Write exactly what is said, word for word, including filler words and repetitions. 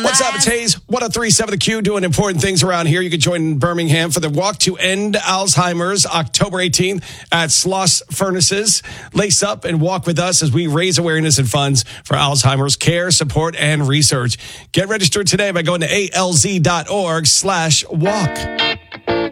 What's up? It's Hayes. one oh three point seven The Q doing important things around here. You can join Birmingham for the Walk to End Alzheimer's October eighteenth at Sloss Furnaces. Lace up and walk with us as we raise awareness and funds for Alzheimer's care, support, and research. Get registered today by going to alz.org slash walk.